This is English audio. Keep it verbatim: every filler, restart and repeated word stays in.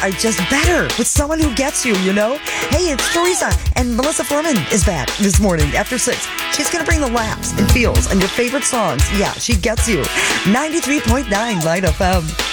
are just better with someone who gets you, you know? Hey, it's Teresa, and Melissa Furman is back this morning after six. She's going to bring the laughs and feels and your favorite songs. Yeah, she gets you. ninety-three point nine Light F M.